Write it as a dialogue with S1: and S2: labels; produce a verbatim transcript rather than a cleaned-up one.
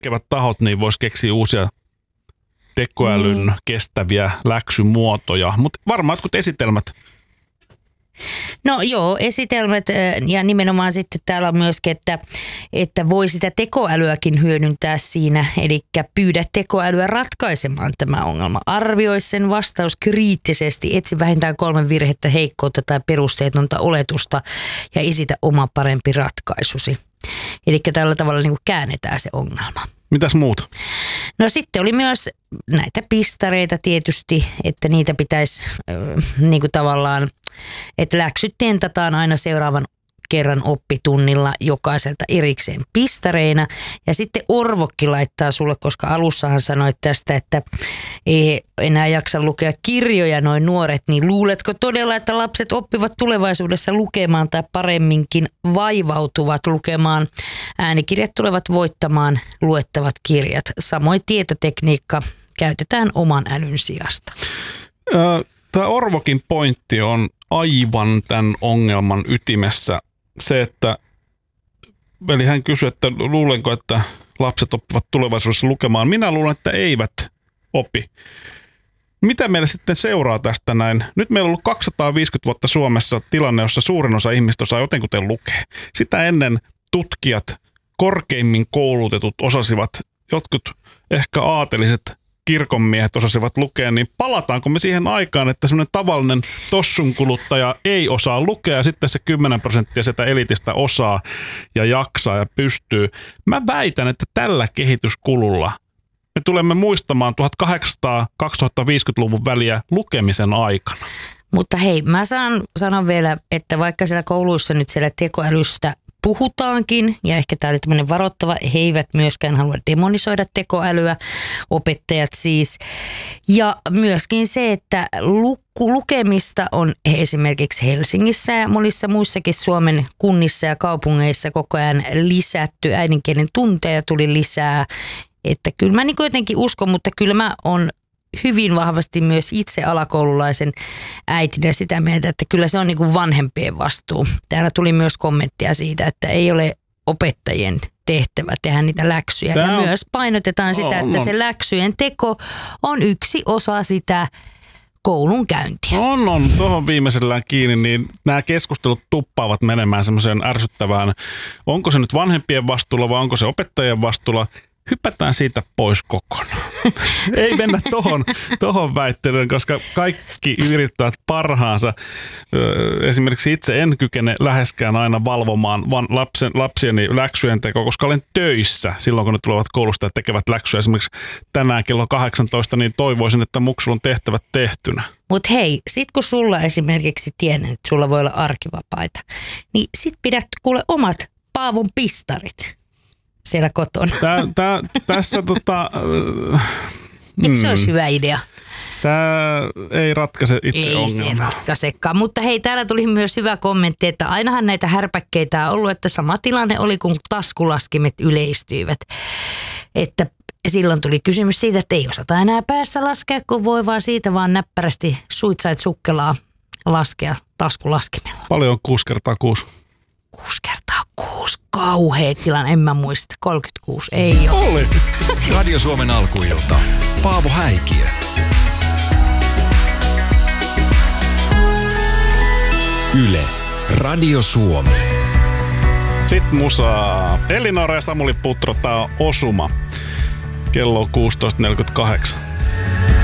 S1: tekevät tahot niin vois keksiä uusia tekoälyn mm. kestäviä läksymuotoja, mutta varmaan jotkut esitelmät.
S2: No joo, esitelmät ja nimenomaan sitten täällä on myöskin, että, että voi sitä tekoälyäkin hyödyntää siinä, eli pyydä tekoälyä ratkaisemaan tämä ongelma. Arvioi sen vastaus kriittisesti, etsi vähintään kolme virhettä, heikkoutta tai perusteetonta oletusta ja esitä oma parempi ratkaisusi. Eli tällä tavalla niin kuin käännetään se ongelma.
S1: Mitäs muuta?
S2: No sitten oli myös näitä pistareita tietysti, että niitä pitäisi äh, niin kuin tavallaan, että läksyt tentataan aina seuraavan kerran oppitunnilla jokaiselta erikseen pistareina. Ja sitten Orvokki laittaa sulle, koska alussahan sanoit tästä, että ei enää jaksa lukea kirjoja noin nuoret, niin luuletko todella, että lapset oppivat tulevaisuudessa lukemaan tai paremminkin vaivautuvat lukemaan? Äänikirjat tulevat voittamaan luettavat kirjat. Samoin tietotekniikka käytetään oman älyn sijasta.
S1: Tämä Orvokin pointti on aivan tämän ongelman ytimessä. Se, että eli hän kysyi, että luulenko, että lapset oppivat tulevaisuudessa lukemaan. Minä luulen, että eivät opi. Mitä meillä sitten seuraa tästä näin? Nyt meillä on ollut kaksisataaviisikymmentä vuotta Suomessa tilanne, jossa suurin osa ihmistä osaa jotenkuten lukea. Sitä ennen tutkijat, korkeimmin koulutetut osasivat, jotkut ehkä aateliset kirkonmiehet osasivat lukea, niin palataanko me siihen aikaan, että semmoinen tavallinen tossunkuluttaja ei osaa lukea ja sitten se kymmenen prosenttia sitä elitistä osaa ja jaksaa ja pystyy. Mä väitän, että tällä kehityskululla me tulemme muistamaan tuhatkahdeksansataa-kaksituhattaviisikymmentäluvun väliä lukemisen aikana.
S2: Mutta hei, mä saan sanon vielä, että vaikka siellä kouluissa nyt siellä tekoälystä puhutaankin, ja ehkä tämä oli tämmöinen varoittava, he eivät myöskään halua demonisoida tekoälyä, opettajat siis. Ja myöskin se, että luku, lukemista on esimerkiksi Helsingissä ja monissa muissakin Suomen kunnissa ja kaupungeissa koko ajan lisätty, äidinkielen tunteja tuli lisää. Että kyllä mä niin jotenkin uskon, mutta kyllä mä on hyvin vahvasti myös itse alakoululaisen äitinä sitä mieltä, että kyllä se on niin kuin vanhempien vastuu. Täällä tuli myös kommenttia siitä, että ei ole opettajien tehtävä tehdä niitä läksyjä. Tämä ja on, myös painotetaan sitä, että on, se läksyjen teko on yksi osa sitä koulun käyntiä.
S1: On, on. Tuohon viimeisellään kiinni, niin nämä keskustelut tuppaavat menemään semmoiseen ärsyttävään, onko se nyt vanhempien vastuulla vai onko se opettajien vastuulla. Hypätään siitä pois kokonaan. Ei mennä tohon, tohon väittelyyn, koska kaikki yrittävät parhaansa. Esimerkiksi itse en kykene läheskään aina valvomaan vaan lapsen, lapsieni läksyjen tekoa, koska olen töissä silloin, kun ne tulevat koulusta ja tekevät läksyjä. Esimerkiksi tänään kello kahdeksantoista, niin toivoisin, että muksulla on tehtävät tehtynä.
S2: Mutta hei, sit kun sulla esimerkiksi tiedän, että sulla voi olla arkivapaita, niin sit pidät kuule omat Paavon pistarit siellä kotona.
S1: Tää, tää, tässä tota...
S2: Eikö se olisi hyvä idea?
S1: Tämä ei ratkaise itse
S2: ei
S1: ongelmaa.
S2: Ei se ratkaisekaan, mutta hei, täällä tuli myös hyvä kommentti, että ainahan näitä härpäkkeitä on ollut, että sama tilanne oli, kun taskulaskimet yleistyivät. Että silloin tuli kysymys siitä, että ei osata enää päässä laskea, kun voi vaan siitä vaan näppärästi suitsait sukkelaa laskea taskulaskimella.
S1: Paljon on kuusi kertaa kuusi.
S2: Kuusi kertaa kuusi. Kauhea tilanne, en mä muista. kolmekymmentäkuusi, ei ole.
S1: Oli.
S3: Radio Suomen alkuilta. Paavo Häikiö. Yle. Radio Suomi.
S1: Sitten musaa. Elinora ja Samuli Putro, tää on Osuma. Kello on kuusitoista neljäkymmentäkahdeksan.